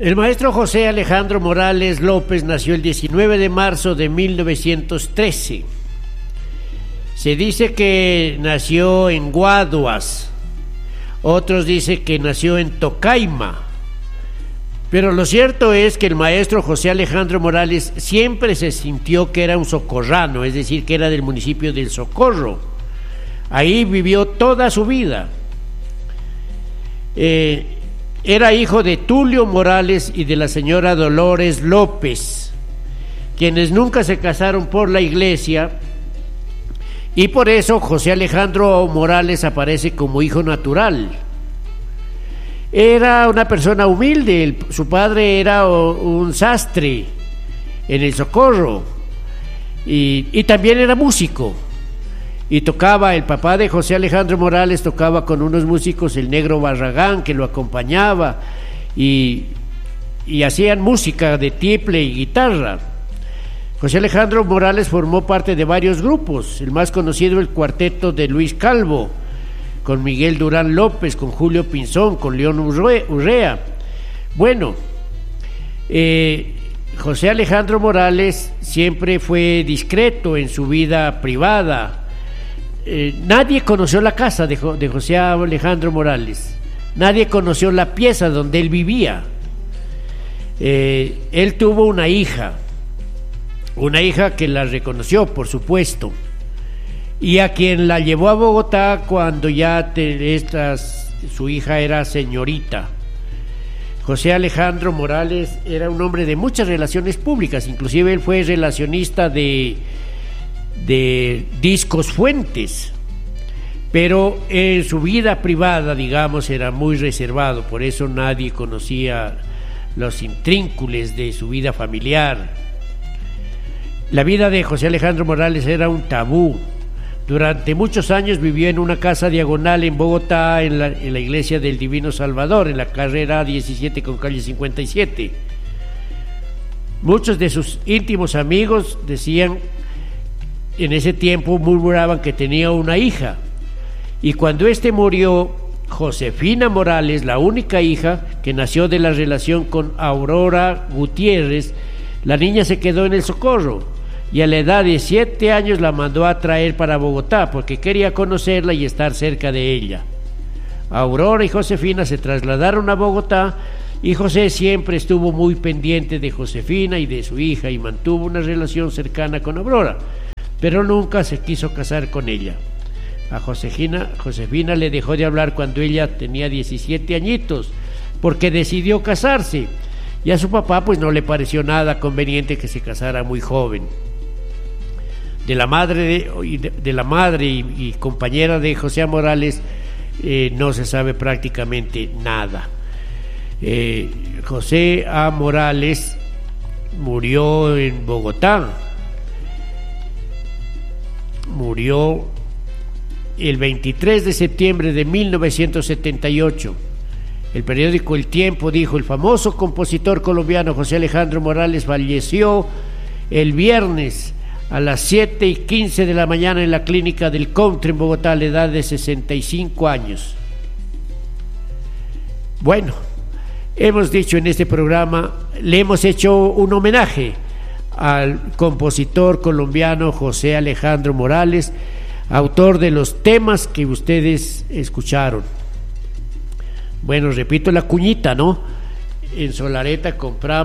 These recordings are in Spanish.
El maestro José Alejandro Morales López nació el 19 de marzo de 1913. Se dice que nació en Guaduas, otros dicen que nació en Tocaima, pero lo cierto es que el maestro José Alejandro Morales siempre se sintió que era un socorrano, es decir, que era del municipio del Socorro. Ahí vivió toda su vida. Era hijo de Tulio Morales y de la señora Dolores López, quienes nunca se casaron por la iglesia, y por eso José Alejandro Morales aparece como hijo natural. Era una persona humilde, su padre era un sastre en el Socorro, y también era músico. Y tocaba, el papá de José Alejandro Morales tocaba con unos músicos, el Negro Barragán, que lo acompañaba, y hacían música de tiple y guitarra. José Alejandro Morales formó parte de varios grupos, el más conocido el cuarteto de Luis Calvo, con Miguel Durán López, con Julio Pinzón, con León Urrea. Bueno, José Alejandro Morales siempre fue discreto en su vida privada. Nadie conoció la casa de José Alejandro Morales, nadie conoció la pieza donde él vivía. Él tuvo una hija que la reconoció, por supuesto, y a quien la llevó a Bogotá cuando ya su hija era señorita. José Alejandro Morales era un hombre de muchas relaciones públicas, inclusive él fue relacionista de Discos Fuentes, pero en su vida privada, digamos, era muy reservado, por eso nadie conocía los intrínculos de su vida familiar. La vida de José Alejandro Morales era un tabú. Durante muchos años vivió en una casa diagonal en Bogotá, en la iglesia del Divino Salvador, en la carrera 17 con calle 57. Muchos de sus íntimos amigos decían, en ese tiempo murmuraban que tenía una hija, y cuando éste murió, Josefina Morales, la única hija que nació de la relación con Aurora Gutiérrez, la niña se quedó en el Socorro, y a la edad de 7 años la mandó a traer para Bogotá porque quería conocerla y estar cerca de ella. Aurora y Josefina se trasladaron a Bogotá, y José siempre estuvo muy pendiente de Josefina y de su hija y mantuvo una relación cercana con Aurora, pero nunca se quiso casar con ella. A Josefina le dejó de hablar cuando ella tenía 17 añitos porque decidió casarse, y a su papá pues no le pareció nada conveniente que se casara muy joven. De la madre y compañera de José Morales no se sabe prácticamente nada. José A. Morales murió en Bogotá. Murió el 23 de septiembre de 1978. El periódico El Tiempo dijo: el famoso compositor colombiano José Alejandro Morales falleció el viernes a las 7:15 de la mañana en la clínica del Country en Bogotá, a la edad de 65 años. Bueno, hemos dicho en este programa, le hemos hecho un homenaje al compositor colombiano José Alejandro Morales, autor de los temas que ustedes escucharon. Bueno, repito la cuñita, ¿no? En Solareta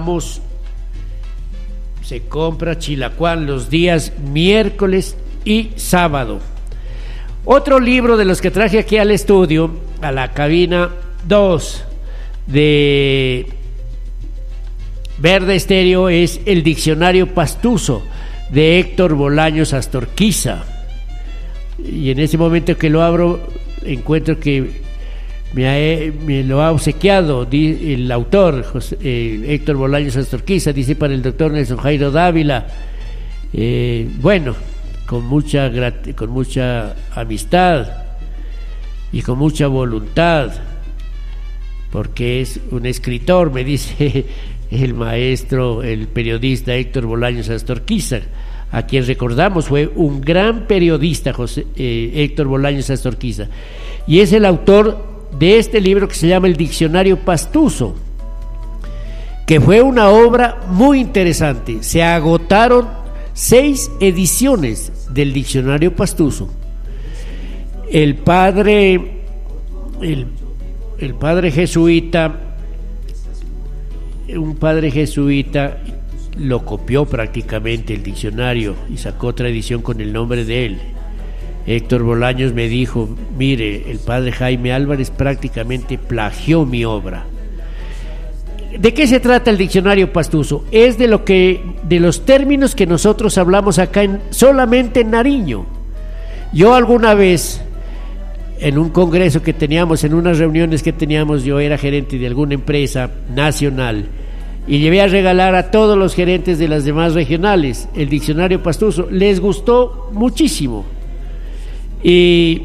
se compra chilacuán los días miércoles y sábado. Otro libro de los que traje aquí al estudio, a la cabina 2 de Verde Estéreo, es el Diccionario Pastuso de Héctor Bolaños Astorquiza. Y en ese momento que lo abro, encuentro que me lo ha obsequiado el autor, Héctor Bolaños Astorquiza, dice: para el doctor Nelson Jairo Dávila. Bueno, con mucha amistad y con mucha voluntad, porque es un escritor, me dice el maestro, el periodista Héctor Bolaños Astorquiza, a quien recordamos fue un gran periodista, Héctor Bolaños Astorquiza, y es el autor de este libro que se llama El Diccionario Pastuso. que fue una obra muy interesante. Se agotaron 6 ediciones del diccionario Pastuso. El padre jesuita, un padre jesuita lo copió prácticamente el diccionario y sacó otra edición con el nombre de él. Héctor Bolaños me dijo: mire, el padre Jaime Álvarez prácticamente plagió mi obra. ¿De qué se trata el diccionario Pastuso? Es de los términos que nosotros hablamos acá solamente en Nariño. Yo alguna vez, en un congreso que teníamos, en unas reuniones que teníamos, yo era gerente de alguna empresa nacional y llevé a regalar a todos los gerentes de las demás regionales el diccionario Pastuso. Les gustó muchísimo y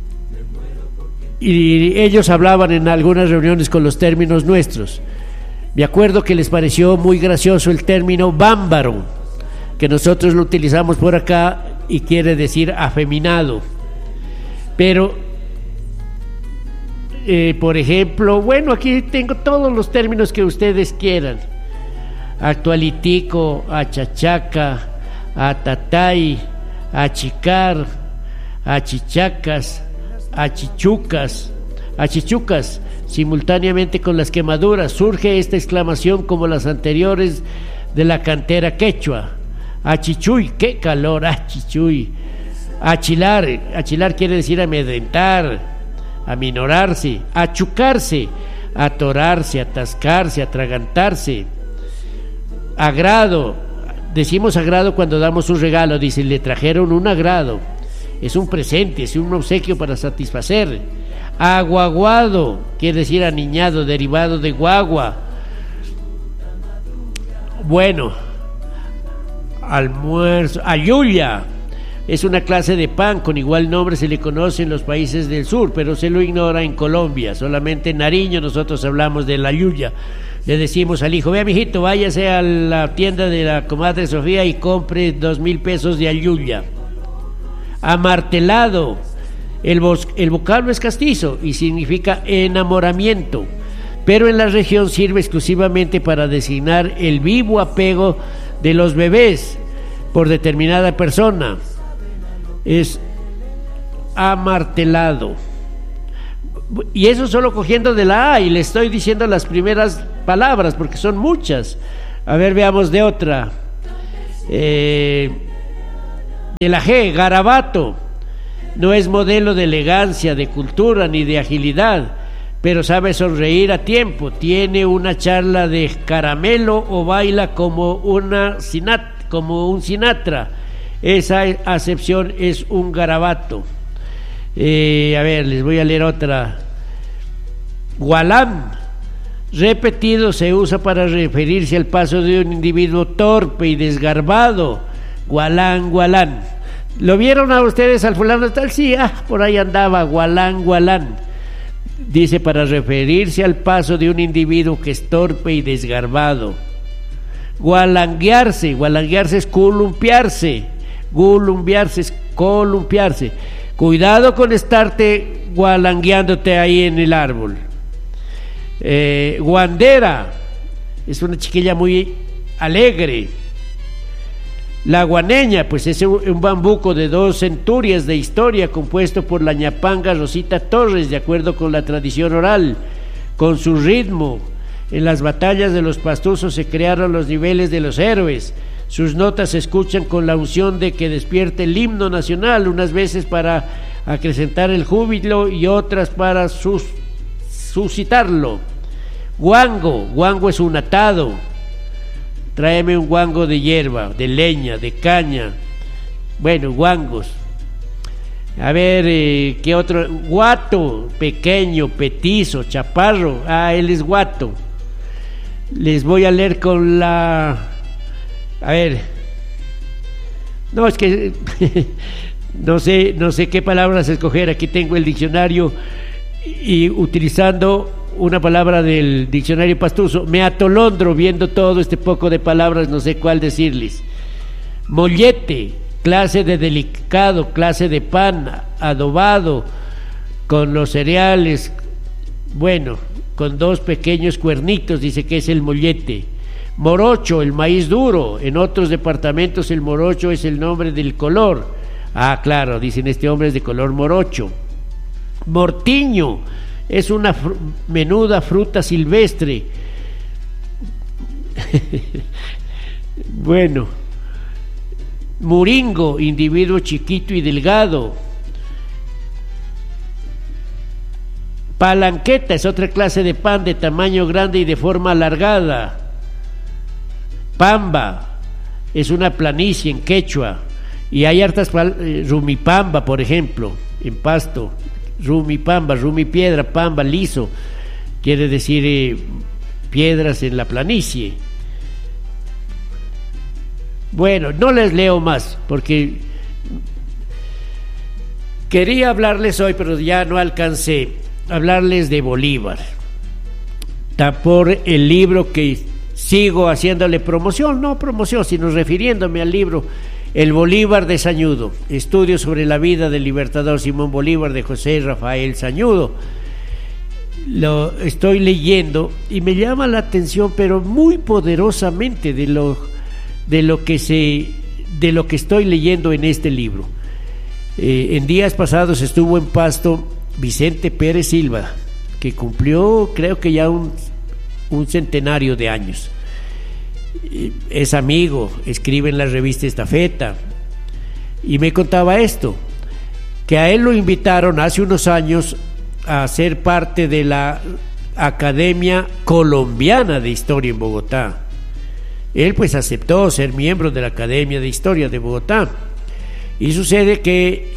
ellos hablaban en algunas reuniones con los términos nuestros. Me acuerdo que les pareció muy gracioso el término bámbaro, que nosotros lo utilizamos por acá y quiere decir afeminado. Pero por ejemplo, bueno, aquí tengo todos los términos que ustedes quieran: actualitico, achachaca, atatay, achicar, achichacas, achichucas. Simultáneamente con las quemaduras surge esta exclamación como las anteriores de la cantera quechua: achichuy, qué calor, achichuy. Achilar quiere decir amedrentar, aminorarse. Achucarse, atorarse, atascarse, atragantarse. Agrado, decimos agrado cuando damos un regalo, dice: le trajeron un agrado, es un presente, es un obsequio para satisfacer. Aguaguado quiere decir aniñado, derivado de guagua. Bueno, almuerzo. Ayuya es una clase de pan, con igual nombre se le conoce en los países del sur, pero se lo ignora en Colombia. Solamente en Nariño nosotros hablamos de la ayuya. Le decimos al hijo: vea, mijito, váyase a la tienda de la comadre Sofía y compre 2,000 pesos de ayuya. Amartelado, el vocablo es castizo y significa enamoramiento, pero en la región sirve exclusivamente para designar el vivo apego de los bebés por determinada persona. Es amartelado. Y eso solo cogiendo de la A, y le estoy diciendo las primeras palabras porque son muchas. A ver, veamos de otra. De la G, garabato. No es modelo de elegancia, de cultura ni de agilidad, pero sabe sonreír a tiempo. Tiene una charla de caramelo o baila como un Sinatra. Esa acepción es un garabato. A ver, les voy a leer otra. Gualán, repetido, se usa para referirse al paso de un individuo torpe y desgarbado. Gualán, gualán. ¿Lo vieron a ustedes al fulano tal? Sí, por ahí andaba, gualán, gualán. Dice para referirse al paso de un individuo que es torpe y desgarbado. Gualanguearse es columpiarse. Gulumbiarse es columpiarse. Cuidado con estarte gualangueándote ahí en el árbol. Guandera es una chiquilla muy alegre. La guaneña, pues es un bambuco de 2 centurias de historia compuesto por la ñapanga Rosita Torres, de acuerdo con la tradición oral, con su ritmo. En las batallas de los Pastusos se crearon los niveles de los héroes. Sus notas se escuchan con la unción de que despierte el himno nacional, unas veces para acrecentar el júbilo y otras para suscitarlo. Guango es un atado. Tráeme un guango de hierba, de leña, de caña. Bueno, guangos. A ver, ¿qué otro? Guato, pequeño, petizo, chaparro. Él es guato. Les voy a leer con la... A ver. No, es que no sé qué palabras escoger. Aquí tengo el diccionario y utilizando una palabra del diccionario Pastuso, me atolondro viendo todo este poco de palabras, no sé cuál decirles. Mollete, clase de delicado, clase de pan adobado con los cereales, bueno, con 2 pequeños cuernitos, dice que es el mollete. Morocho, el maíz duro. En otros departamentos el morocho es el nombre del color. Ah, claro, dicen este hombre es de color morocho. Mortiño es una menuda fruta silvestre. Bueno. Muringo, individuo chiquito y delgado. Palanqueta es otra clase de pan de tamaño grande y de forma alargada. Pamba es una planicie en quechua. Y hay hartas, rumipamba, por ejemplo, en Pasto. Rumipamba, rumipiedra, pamba, liso. Quiere decir piedras en la planicie. Bueno, no les leo más porque quería hablarles hoy, pero ya no alcancé. Hablarles de Bolívar. Está por el libro que sigo haciéndole promoción, no promoción, sino refiriéndome al libro El Bolívar de Sañudo, estudio sobre la vida del libertador Simón Bolívar de José Rafael Sañudo. Lo estoy leyendo y me llama la atención, pero muy poderosamente de lo que estoy leyendo en este libro. En días pasados estuvo en Pasto Vicente Pérez Silva, que cumplió creo que ya un centenario de años. Es amigo, escribe en la revista Estafeta, y me contaba esto, que a él lo invitaron hace unos años a ser parte de la Academia Colombiana de Historia en Bogotá. Él pues aceptó ser miembro de la Academia de Historia de Bogotá, y sucede que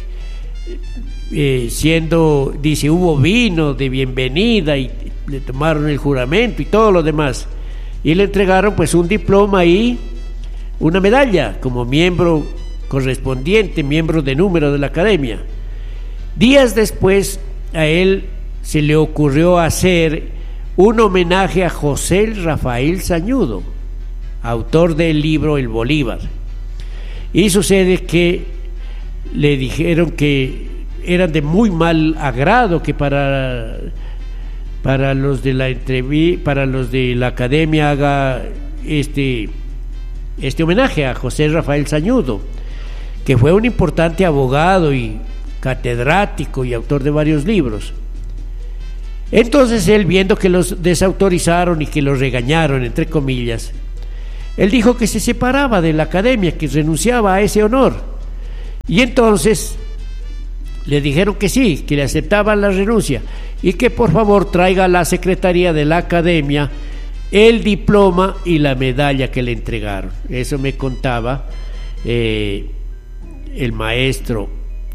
dice, hubo vino de bienvenida y le tomaron el juramento y todo lo demás, y le entregaron pues un diploma y una medalla como miembro correspondiente, miembro de número de la academia. Días después a él se le ocurrió hacer un homenaje a José Rafael Sañudo, autor del libro El Bolívar, y sucede que le dijeron que eran de muy mal agrado que para los de la academia haga este homenaje a José Rafael Sañudo, que fue un importante abogado y catedrático y autor de varios libros. Entonces él, viendo que los desautorizaron y que los regañaron, entre comillas, él dijo que se separaba de la academia, que renunciaba a ese honor. Y entonces le dijeron que sí, que le aceptaban la renuncia y que por favor traiga a la secretaría de la academia el diploma y la medalla que le entregaron. Eso me contaba el maestro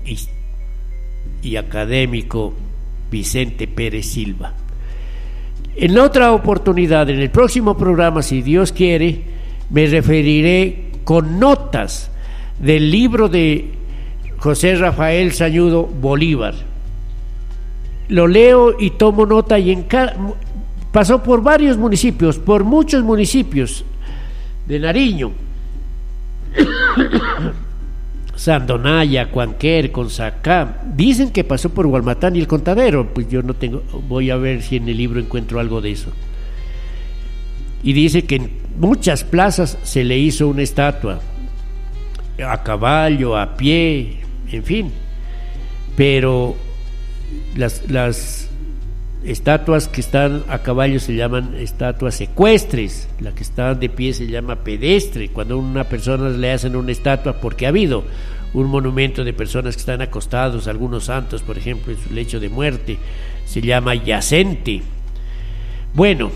y académico Vicente Pérez Silva. En otra oportunidad, en el próximo programa, si Dios quiere, me referiré con notas del libro de José Rafael Sañudo, Bolívar. Lo leo y tomo nota, y pasó por varios municipios, por muchos municipios de Nariño, Sandonaya, Cuanquer, Consacá. Dicen que pasó por Gualmatán y El Contadero, pues yo no tengo, voy a ver si en el libro encuentro algo de eso. Y dice que en muchas plazas se le hizo una estatua, a caballo, a pie, en fin, pero las estatuas que están a caballo se llaman estatuas ecuestres, la que está de pie se llama pedestre, cuando a una persona le hacen una estatua porque ha habido un monumento de personas que están acostados, algunos santos, por ejemplo, en su lecho de muerte, se llama yacente. Bueno,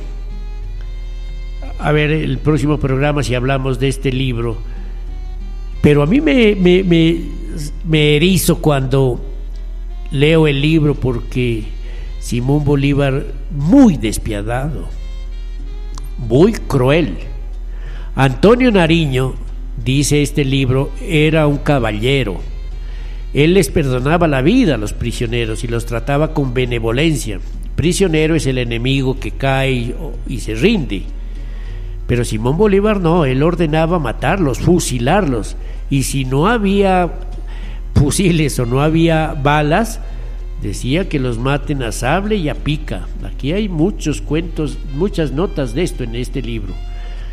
a ver el próximo programa si hablamos de este libro, pero a mí me erizo cuando leo el libro, porque Simón Bolívar, muy despiadado, muy cruel. Antonio Nariño, dice este libro, era un caballero. Él les perdonaba la vida a los prisioneros y los trataba con benevolencia. Prisionero es el enemigo que cae y se rinde. Pero Simón Bolívar no, él ordenaba matarlos, fusilarlos, y si no había fusiles o no había balas, decía que los maten a sable y a pica. Aquí hay muchos cuentos, muchas notas de esto en este libro,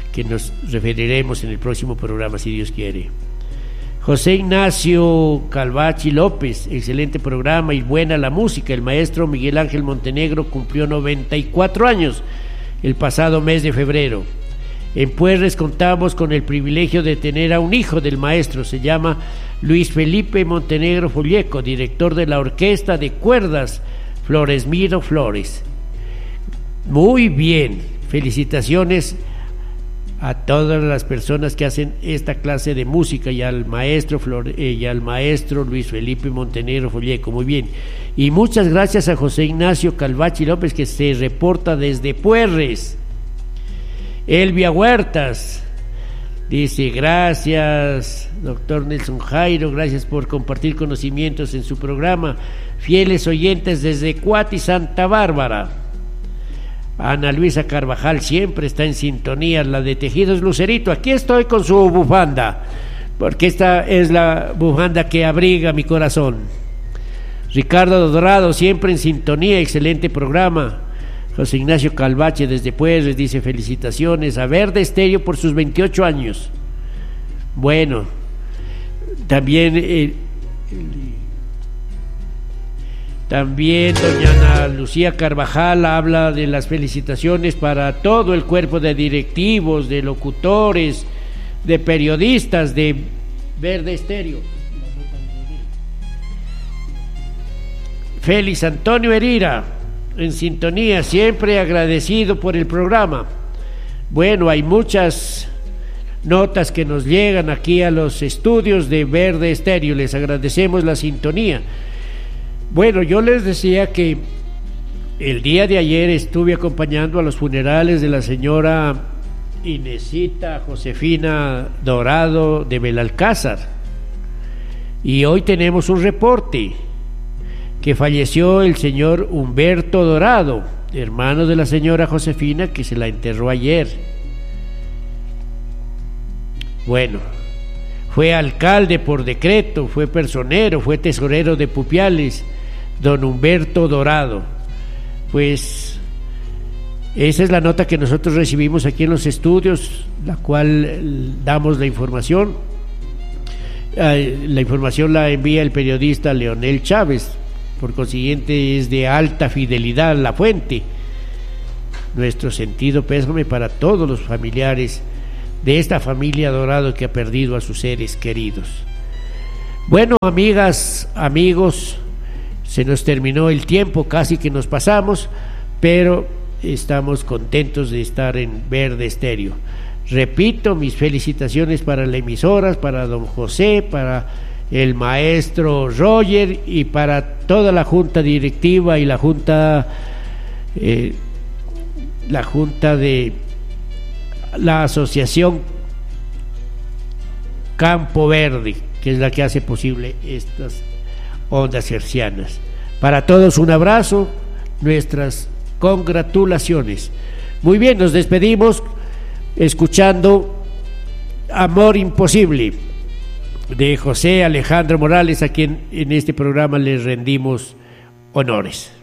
que nos referiremos en el próximo programa, si Dios quiere. José Ignacio Calvachi López, excelente programa y buena la música. El maestro Miguel Ángel Montenegro cumplió 94 años el pasado mes de febrero. En Puerres contamos con el privilegio de tener a un hijo del maestro, se llama Luis Felipe Montenegro Folleco, director de la Orquesta de Cuerdas Floresmiro Flores. Muy bien, felicitaciones a todas las personas que hacen esta clase de música y al maestro Luis Felipe Montenegro Folleco, muy bien. Y muchas gracias a José Ignacio Calvachi López, que se reporta desde Puerres. Elvia Huertas dice: gracias, doctor Nelson Jairo, gracias por compartir conocimientos en su programa. Fieles oyentes desde Cuati, Santa Bárbara. Ana Luisa Carvajal siempre está en sintonía, la de Tejidos Lucerito. Aquí estoy con su bufanda, porque esta es la bufanda que abriga mi corazón. Ricardo Dorado siempre en sintonía, excelente programa. José Ignacio Calvache desde Puerres dice: felicitaciones a Verde Estéreo por sus 28 años. Bueno, también doña Ana Lucía Carvajal habla de las felicitaciones para todo el cuerpo de directivos, de locutores, de periodistas de Verde Estéreo. Félix Antonio Herrera en sintonía, siempre agradecido por el programa. Bueno, hay muchas notas que nos llegan aquí a los estudios de Verde Estéreo, les agradecemos la sintonía. Bueno, yo les decía que el día de ayer estuve acompañando a los funerales de la señora Inesita Josefina Dorado de Belalcázar, y hoy tenemos un reporte que falleció el señor Humberto Dorado, hermano de la señora Josefina, que se la enterró ayer. Bueno, fue alcalde por decreto, fue personero, fue tesorero de Pupiales, don Humberto Dorado. Pues esa es la nota que nosotros recibimos aquí en los estudios, la cual damos la información. La información la envía el periodista Leonel Chávez, por consiguiente es de alta fidelidad la fuente. Nuestro sentido pésame para todos los familiares de esta familia Dorado que ha perdido a sus seres queridos. Bueno, amigas, amigos, se nos terminó el tiempo, casi que nos pasamos, pero estamos contentos de estar en Verde Estéreo. Repito, mis felicitaciones para la emisora, para don José, para el maestro Roger y para toda la junta directiva y la junta de la asociación Campo Verde, que es la que hace posible estas ondas hercianas. Para todos un abrazo, nuestras congratulaciones. Muy bien, nos despedimos escuchando Amor Imposible de José Alejandro Morales, a quien en este programa les rendimos honores.